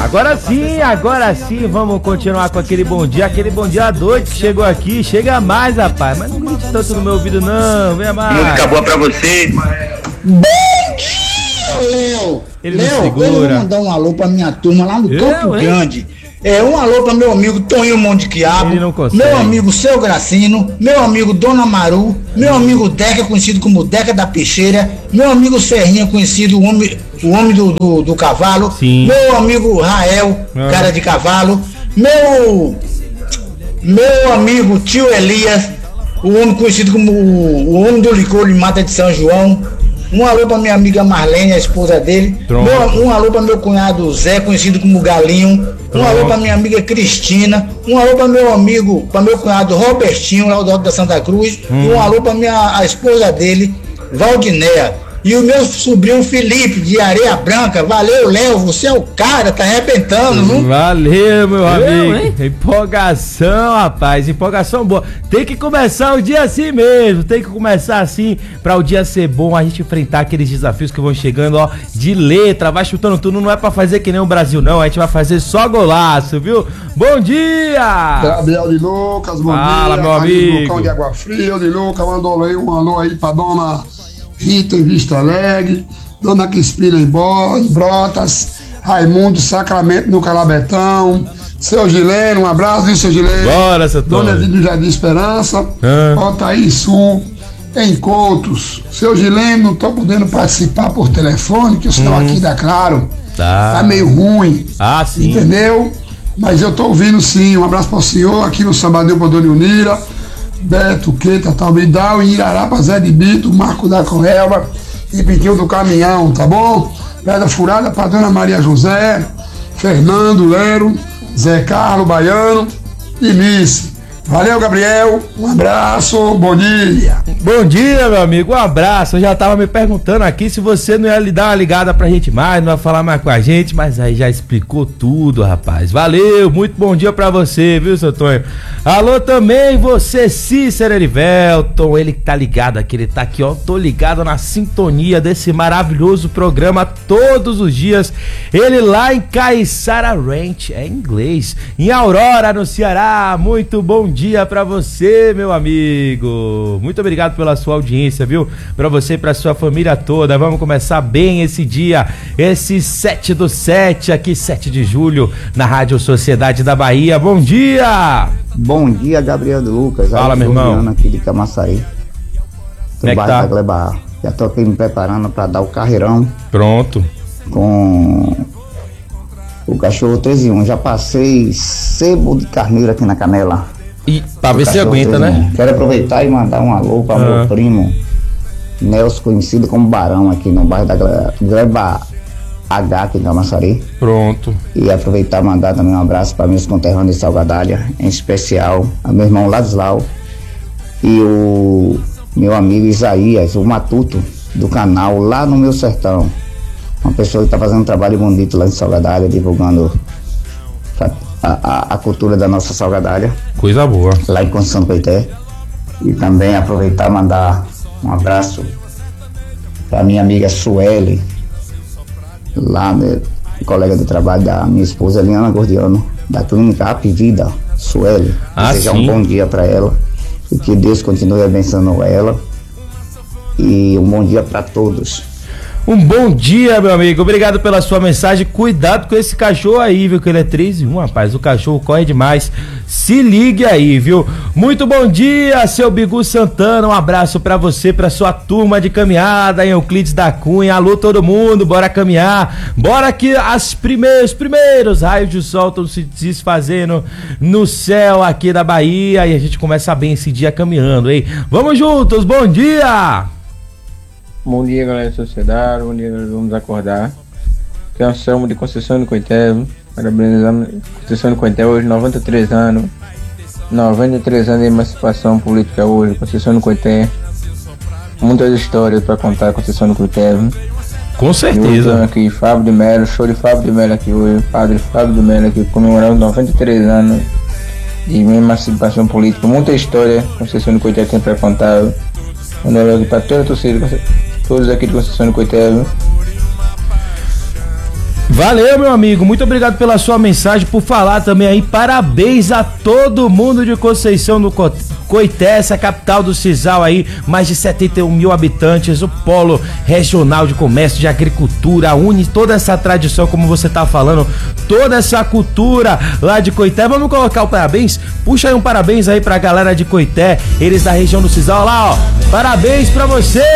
Agora sim, vamos continuar com aquele bom dia doido que chegou aqui. Chega mais, rapaz, mas não grite tanto no meu ouvido não, venha mais. Música boa pra você. Bom dia, Léo. Ele Léo, não segura. eu vou mandar um alô pra minha turma lá no Campo Grande. Um alô pra meu amigo Toninho Mão de Quiabo, Ele não consegue. meu amigo Seu Gracino, meu amigo Dona Maru, meu amigo Deca, conhecido como Deca da Peixeira, meu amigo Serrinha, conhecido o homem do cavalo, Sim. meu amigo Rael, cara de cavalo, meu amigo Tio Elias, o homem conhecido como o homem do licor de Mata de São João. Um alô pra minha amiga Marlene, a esposa dele. Um alô pra meu cunhado Zé, conhecido como Galinho. Um alô pra minha amiga Cristina. Um alô pra meu cunhado Robertinho, lá do Alto da Santa Cruz. E um alô pra a esposa dele, Valdinéia. E o meu sobrinho Felipe, de Areia Branca. Valeu, Léo, você é o cara, tá arrebentando, viu? Valeu, meu amigo. Empolgação, rapaz, empolgação boa. Tem que começar o dia assim mesmo, tem que começar assim pra o dia ser bom, a gente enfrentar aqueles desafios que vão chegando, ó, de letra, vai chutando tudo, não é pra fazer que nem o Brasil não, a gente vai fazer só golaço, viu? Bom dia! Gabriel de Lucas, bom Fala, dia. meu amigo. Lucão de Água Fria, de Lucas, mandou aí um alô aí pra dona Rita em Vista Alegre, dona Crispina em Brotas, Raimundo Sacramento no Calabetão, seu Gileno, um abraço, viu, seu Gileno? Bora, seu Tony. Dona Edith Jardim Esperança, Otaí Sul, em Coutos. Seu Gileno, não tô podendo participar por telefone, que o sinal aqui dá claro, tá meio ruim, sim. Entendeu? Mas eu tô ouvindo sim, um abraço pro senhor, aqui no Sambadeu pra Dona Unira, Beto, Queta, Talmidal, Irará pra Zé de Bito, Marco da Coelva e Piquinho do Caminhão, tá bom? Pedra Furada pra Dona Maria José, Fernando Lero, Zé Carlos Baiano e Miss. Valeu, Gabriel, um abraço, bom dia. Bom dia, meu amigo, um abraço. Eu já tava me perguntando aqui se você não ia lhe dar uma ligada pra gente mais, não ia falar mais com a gente, mas aí já explicou tudo, rapaz. Valeu, muito bom dia pra você, viu, seu Tonho? Alô também, você, Cícero Erivelton, ele que tá ligado aqui, ele tá aqui, ó, tô ligado na sintonia desse maravilhoso programa todos os dias. Ele lá em Caiçara Ranch, é inglês, em Aurora, no Ceará. Muito bom dia pra você, meu amigo. Muito obrigado pela sua audiência, viu? Pra você e pra sua família toda. Vamos começar bem esse dia, esse 7/7, aqui 7 de julho, na Rádio Sociedade da Bahia. Bom dia! Bom dia, Gabriel de Lucas. Fala, meu irmão. Aqui de Camaçari. Como é que tá? Já tô aqui me preparando pra dar o carreirão. Pronto. Com o cachorro 13 1. Já passei sebo de carneiro aqui na canela. E pra ver se aguenta, né? Quero aproveitar e mandar um alô para meu primo Nelson, conhecido como Barão, aqui no bairro da Gleba H, aqui em Camaçari. Pronto. E aproveitar e mandar também um abraço para meus conterrâneos de Salgadalha, em especial a meu irmão Ladislau e o meu amigo Isaías, o Matuto, do canal Lá no Meu Sertão. Uma pessoa que está fazendo um trabalho bonito lá em Salgadalha, divulgando a cultura da nossa Salgadalha. Coisa boa. Lá em Conceição do Coité. E também aproveitar e mandar um abraço para minha amiga Sueli, lá, colega de trabalho da minha esposa Eliana Gordiano, da clínica Apivida, Sueli. Desejar um bom dia para ela e que Deus continue abençoando ela. E um bom dia para todos. Um bom dia, meu amigo, obrigado pela sua mensagem. Cuidado com esse cachorro aí, viu, que ele é 13 1, rapaz, o cachorro corre demais. Se ligue aí, viu? Muito bom dia, seu Bigu Santana, um abraço pra você, pra sua turma de caminhada em Euclides da Cunha. Alô todo mundo, bora caminhar, bora que os primeiros raios de sol estão se desfazendo no céu aqui da Bahia e a gente começa bem esse dia caminhando, hein? Vamos juntos, bom dia! Bom dia, galera da sociedade, bom dia, nós vamos acordar. Aqui é o Anselmo de Conceição do Coité, parabenizando Conceição do Coité hoje, 93 anos de emancipação política hoje, Conceição do Coité. Muitas histórias para contar, Conceição do Coité. Com certeza. Aqui, Fábio de Mello, show de Fábio de Mello aqui hoje, padre Fábio de Mello aqui, comemorando 93 anos de emancipação política. Muita história, Conceição do Coité tem para contar. Mandando aqui para toda a torcida, todos aqui de Conceição do Coité. Valeu, meu amigo, muito obrigado pela sua mensagem, por falar também aí, parabéns a todo mundo de Conceição do Coité, essa capital do Sisal aí, mais de 71 mil habitantes, o polo regional de comércio, de agricultura, une toda essa tradição, como você tá falando, toda essa cultura lá de Coité. Vamos colocar o parabéns? Puxa aí um parabéns aí pra galera de Coité, eles da região do Sisal, lá ó, parabéns pra você!